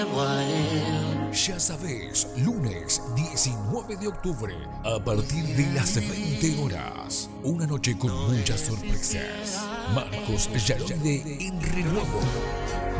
Ya sabes, lunes 19 de octubre, a partir de las 20 horas, una noche con muchas sorpresas. Marcos Yaroide en Renuevo.